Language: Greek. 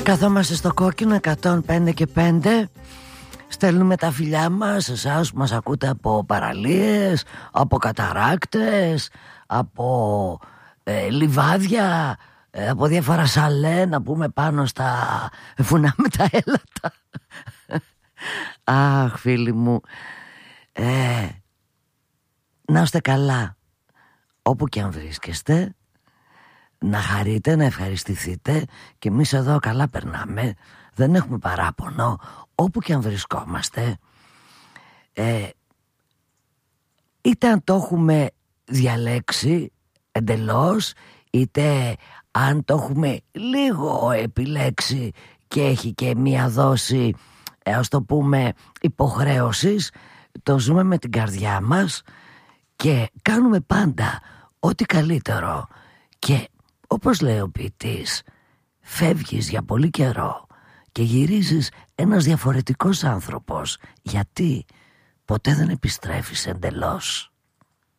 Καθόμαστε στο κόκκινο 105 και 5. Στέλνουμε τα φιλιά μας, εσάς που μας ακούτε από παραλίες, από καταράκτες, από λιβάδια, από διάφορα σαλέ, να πούμε πάνω στα βουνά με τα έλατα. Αχ, φίλοι μου, να είστε καλά όπου και αν βρίσκεστε, να χαρείτε, να ευχαριστηθείτε, και εμείς εδώ καλά περνάμε, δεν έχουμε παράπονο όπου και αν βρισκόμαστε, είτε αν το έχουμε διαλέξει εντελώς, είτε αν το έχουμε λίγο επιλέξει και έχει και μία δόση, ας το πούμε, υποχρέωσης. Το ζούμε με την καρδιά μας και κάνουμε πάντα ό,τι καλύτερο. Και όπως λέει ο ποιητής, φεύγεις για πολύ καιρό και γυρίζεις ένας διαφορετικός άνθρωπος. Γιατί ποτέ δεν επιστρέφεις εντελώς.